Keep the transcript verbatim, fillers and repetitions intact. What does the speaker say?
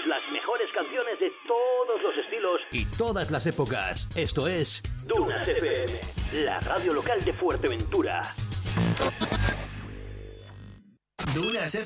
las mejores canciones de todos los estilos y todas las épocas. Esto es Dunas F M, la radio local de Fuerteventura. Dunas